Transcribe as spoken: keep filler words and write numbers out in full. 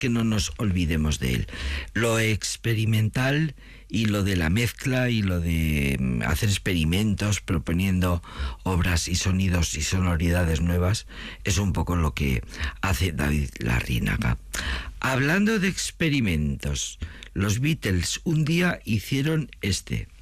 que no nos olvidemos de él. Lo experimental y lo de la mezcla y lo de hacer experimentos proponiendo obras y sonidos y sonoridades nuevas es un poco lo que hace David Larrinaga. Hablando de experimentos, los Beatles un día hicieron este.